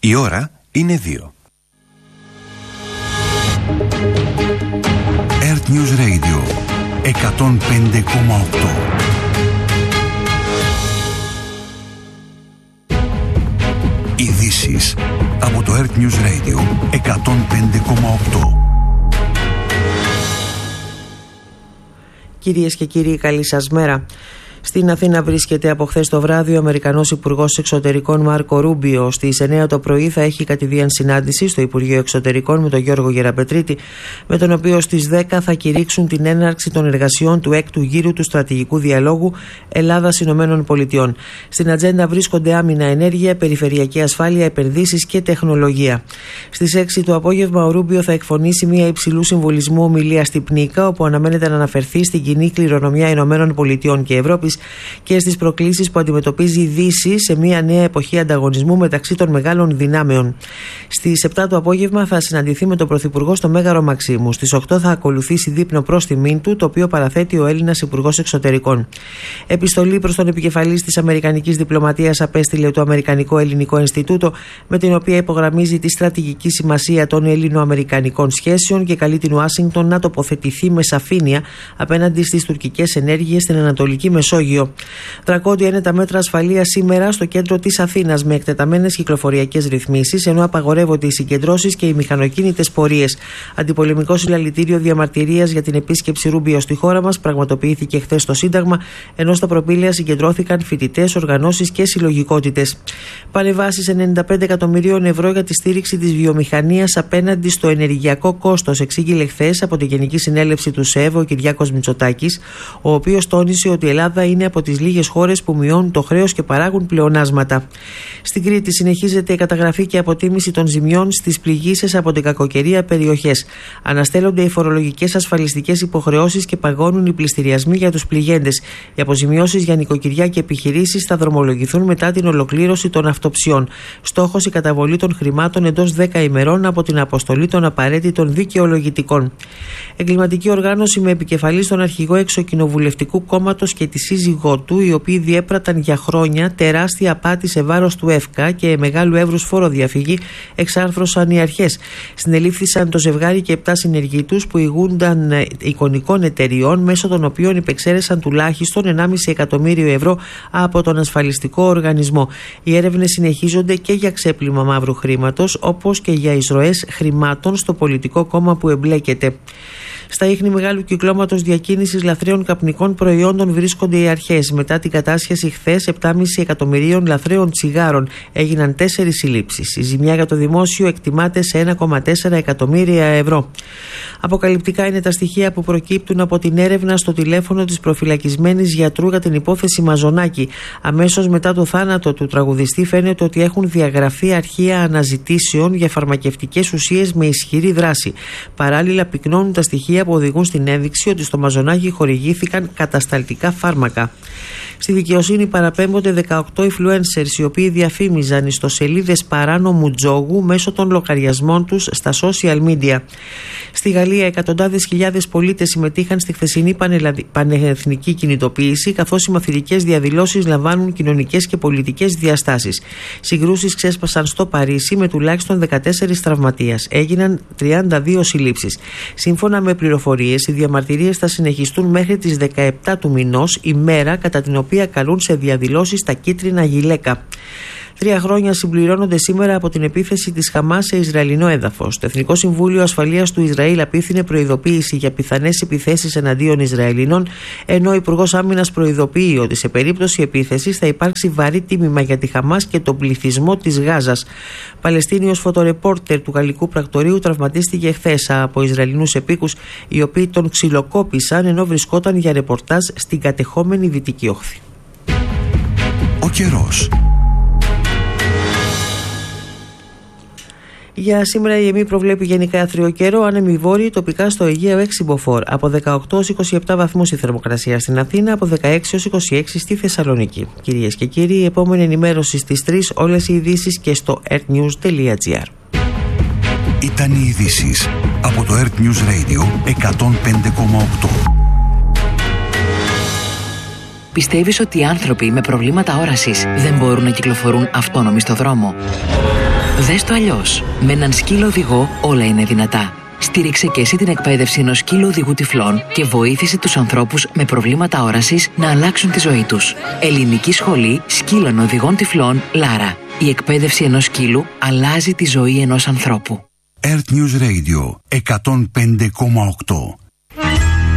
Η ώρα είναι 2. Earth News Radio 105,8. Ειδήσεις από το Earth News Radio 105,8. Κυρίες και κύριοι, καλή σας μέρα. Στην Αθήνα βρίσκεται από χθες το βράδυ ο Αμερικανός Υπουργός Εξωτερικών Μάρκο Ρούμπιο. Στις 9 το πρωί θα έχει κατηδίαν συνάντηση στο Υπουργείο Εξωτερικών με τον Γιώργο Γεραπετρίτη, με τον οποίο στις 10 θα κηρύξουν την έναρξη των εργασιών του 6ου γύρου του στρατηγικού διαλόγου Ελλάδας-Ηνωμένων Πολιτειών. Στην ατζέντα βρίσκονται άμυνα, ενέργεια, περιφερειακή ασφάλεια, επενδύσεις και τεχνολογία. Στις 6 το απόγευμα ο Ρούμπιο θα εκφωνήσει μια υψηλού συμβολισμού ομιλία στη Πνίκα, όπου αναμένεται να αναφερθεί στην κοινή κληρονομιά Ηνωμένων Πολιτειών και Ευρώπης και στις προκλήσεις που αντιμετωπίζει η Δύση σε μια νέα εποχή ανταγωνισμού μεταξύ των μεγάλων δυνάμεων. Στις 7 το απόγευμα θα συναντηθεί με τον Πρωθυπουργό στο Μέγαρο Μαξίμου. Στις 8 θα ακολουθήσει δείπνο προς τιμήν του, το οποίο παραθέτει ο Έλληνας Υπουργός Εξωτερικών. Επιστολή προς τον επικεφαλής της Αμερικανικής Διπλωματίας απέστειλε το Αμερικανικό Ελληνικό Ινστιτούτο, με την οποία υπογραμμίζει τη στρατηγική σημασία των Ελληνοαμερικανικών σχέσεων και καλεί την Ουάσιγκτον να τοποθετηθεί με σαφήνεια απέναντι στις τουρκικές ενέργειες στην Ανατολική Μεσόγειο. Δρακόντια είναι τα μέτρα ασφαλείας σήμερα στο κέντρο της Αθήνας, με εκτεταμένες κυκλοφοριακές ρυθμίσεις, ενώ απαγορεύονται οι συγκεντρώσεις και οι μηχανοκίνητες πορείες. Αντιπολεμικό συλλαλητήριο διαμαρτυρίας για την επίσκεψη Ρούμπιο στη χώρα μας πραγματοποιήθηκε χθες στο Σύνταγμα, ενώ στα προπήλαια συγκεντρώθηκαν φοιτητές, οργανώσεις και συλλογικότητες. Παρεμβάσεις 95 εκατομμυρίων ευρώ για τη στήριξη της βιομηχανίας απέναντι στο ενεργειακό κόστος, εξήγηλε χθες από τη Γενική Συνέλευση του ΣΕΒ ο Κυριάκος Μητσοτάκης, ο οποίος τόνισε ότι η Ελλάδα είναι από τις λίγες χώρες που μειώνουν το χρέος και παράγουν πλεονάσματα. Στην Κρήτη συνεχίζεται η καταγραφή και αποτίμηση των ζημιών στις πληγήσεις από την κακοκαιρία περιοχές. Αναστέλλονται οι φορολογικές ασφαλιστικές υποχρεώσεις και παγώνουν οι πληστηριασμοί για τους πληγέντες. Οι αποζημιώσεις για νοικοκυριά και επιχειρήσεις θα δρομολογηθούν μετά την ολοκλήρωση των αυτοψιών. Στόχος η καταβολή των χρημάτων εντός 10 ημερών από την αποστολή των απαραίτητων δικαιολογητικών. Εγκληματική οργάνωση με επικεφαλής τον αρχηγό εξοκοινοβουλευτικού κόμματος και τη σύζυγό του, οι οποίοι διέπραταν για χρόνια τεράστια απάτη σε βάρος του ΕΦΚΑ και μεγάλου εύρους φοροδιαφυγή, εξάρθρωσαν οι αρχές. Συνελήφθησαν το ζευγάρι και 7 συνεργοί τους που ηγούνταν εικονικών εταιριών, μέσω των οποίων υπεξαίρεσαν τουλάχιστον 1,5 εκατομμύριο ευρώ από τον ασφαλιστικό οργανισμό. Οι έρευνες συνεχίζονται και για ξέπλυμα μαύρου χρήματος, όπως και για εισρωές χρημάτων στο πολιτικό κόμμα που εμπλέκεται. Στα ίχνη μεγάλου κυκλώματος διακίνησης λαθρέων καπνικών προϊόντων βρίσκονται οι αρχές. Μετά την κατάσχεση χθες 7,5 εκατομμυρίων λαθρέων τσιγάρων έγιναν 4 συλλήψεις. Η ζημιά για το δημόσιο εκτιμάται σε 1,4 εκατομμύρια ευρώ. Αποκαλυπτικά είναι τα στοιχεία που προκύπτουν από την έρευνα στο τηλέφωνο της προφυλακισμένης γιατρού για την υπόθεση Μαζονάκη. Αμέσως μετά το θάνατο του τραγουδιστή φαίνεται ότι έχουν διαγραφεί αρχεία αναζητήσεων για φαρμακευτικές ουσίες με ισχυρή δράση. Παράλληλα πυκνώνουν τα στοιχεία που οδηγούν στην ένδειξη ότι στο Μαζονάκη χορηγήθηκαν κατασταλτικά φάρμακα. Στη δικαιοσύνη παραπέμπονται 18 influencers, οι οποίοι διαφήμιζαν ιστοσελίδες παράνομου τζόγου μέσω των λογαριασμών τους στα social media. Στη Γαλλία, εκατοντάδες χιλιάδες πολίτες συμμετείχαν στη χθεσινή πανεθνική κινητοποίηση, καθώς οι μαθητικές διαδηλώσεις λαμβάνουν κοινωνικές και πολιτικές διαστάσεις. Συγκρούσεις ξέσπασαν στο Παρίσι με τουλάχιστον 14 τραυματίες. Έγιναν 32 συλλήψεις. Σύμφωνα με πληροφορίες, οι διαμαρτυρίες θα συνεχιστούν μέχρι τις 17 του μηνός, ημέρα κατά την οποία καλούν σε διαδηλώσεις τα κίτρινα γυλαίκα. 3 χρόνια συμπληρώνονται σήμερα από την επίθεση της Χαμάς σε Ισραηλινό έδαφος. Το Εθνικό Συμβούλιο Ασφαλείας του Ισραήλ απίθυνε προειδοποίηση για πιθανές επιθέσεις εναντίον Ισραηλινών, ενώ ο Υπουργός Άμυνας προειδοποιεί ότι σε περίπτωση επίθεσης θα υπάρξει βαρύ τίμημα για τη Χαμάς και τον πληθυσμό της Γάζας. Παλαιστίνιος φωτορεπόρτερ του γαλλικού πρακτορείου τραυματίστηκε χθες από Ισραηλινούς επίκους, οι οποίοι τον ξυλοκόπησαν ενώ βρισκόταν για ρεπορτάζ στην κατεχόμενη Δυτική Όχθη. Ο καιρός. Για σήμερα η ΕΜΗ προβλέπει γενικά άθριο καιρό, άνεμοι βόρειοι, τοπικά στο Αιγαίο 6 μποφόρ. Από 18 ως 27 βαθμούς η θερμοκρασία στην Αθήνα, από 16 ως 26 στη Θεσσαλονίκη. Κυρίες και κύριοι, η επόμενη ενημέρωση στις 3, όλες οι ειδήσεις και στο earthnews.gr. Ήταν οι ειδήσεις από το Earth News Radio 105,8. Πιστεύεις ότι οι άνθρωποι με προβλήματα όρασης δεν μπορούν να κυκλοφορούν αυτόνομοι στο δρόμο? Δες το αλλιώς. Με έναν σκύλο οδηγό όλα είναι δυνατά. Στήριξε και εσύ την εκπαίδευση ενός σκύλου οδηγού τυφλών και βοήθησε τους ανθρώπους με προβλήματα όρασης να αλλάξουν τη ζωή τους. Ελληνική Σχολή Σκύλων Οδηγών Τυφλών Λάρα. Η εκπαίδευση ενός σκύλου αλλάζει τη ζωή ενός ανθρώπου. Earth News Radio 105,8.